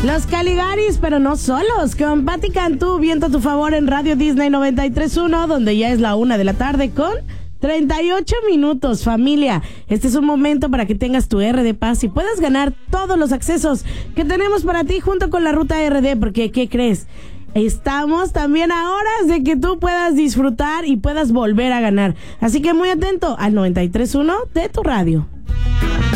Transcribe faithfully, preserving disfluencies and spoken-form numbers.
Los Caligaris, pero no solos, con Patti Cantú, viento a tu favor en Radio Disney noventa y tres punto uno, donde ya es la una de la tarde con treinta y ocho minutos, familia. Este es un momento para que tengas tu R D Paz y puedas ganar todos los accesos que tenemos para ti junto con la ruta R D, porque ¿qué crees? Estamos también a horas de que tú puedas disfrutar y puedas volver a ganar. Así que muy atento al noventa y tres punto uno de tu radio.